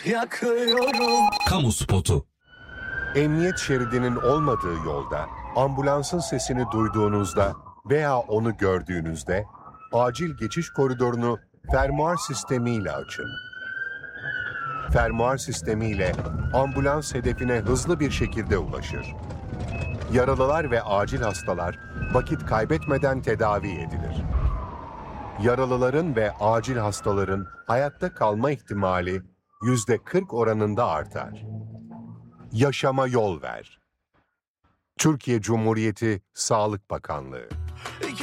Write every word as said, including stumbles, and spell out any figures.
yakıyorum. Kamu spotu. Emniyet şeridinin olmadığı yolda ambulansın sesini duyduğunuzda veya onu gördüğünüzde acil geçiş koridorunu fermuar sistemiyle açın. Fermuar sistemiyle ambulans hedefine hızlı bir şekilde ulaşır. Yaralılar ve acil hastalar vakit kaybetmeden tedavi edilir. Yaralıların ve acil hastaların hayatta kalma ihtimali yüzde kırk oranında artar. Yaşama yol ver. Türkiye Cumhuriyeti Sağlık Bakanlığı.